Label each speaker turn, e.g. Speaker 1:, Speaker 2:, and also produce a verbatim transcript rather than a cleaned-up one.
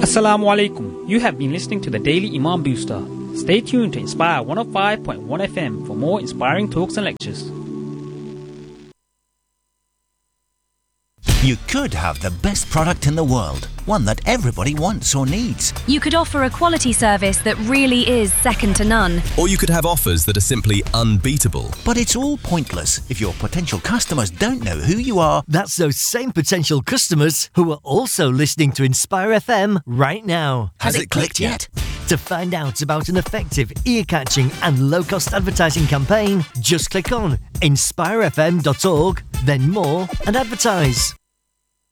Speaker 1: Assalamu alaikum. You have been listening to the Daily Imam Booster. Stay tuned to Inspire one oh five point one F M for more inspiring talks and lectures.
Speaker 2: You could have the best product in the world, one that everybody wants or needs.
Speaker 3: You could offer a quality service that really is second to none.
Speaker 4: Or you could have offers that are simply unbeatable.
Speaker 2: But it's all pointless if your potential customers don't know who you are.
Speaker 5: That's those same potential customers who are also listening to Inspire F M right now.
Speaker 2: Has, Has it, it clicked, clicked yet?
Speaker 5: To find out about an effective, ear-catching and low-cost advertising campaign, just click on inspire f m dot org, then more, and advertise.